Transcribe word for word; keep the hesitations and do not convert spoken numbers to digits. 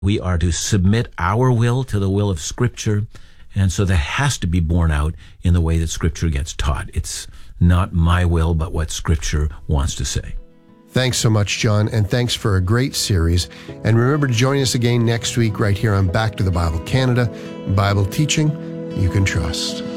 We are to submit our will to the will of Scripture, and so that has to be borne out in the way that Scripture gets taught. It's not my will, but what Scripture wants to say. Thanks so much, John, and thanks for a great series. And remember to join us again next week right here on Back to the Bible Canada, Bible teaching you can trust.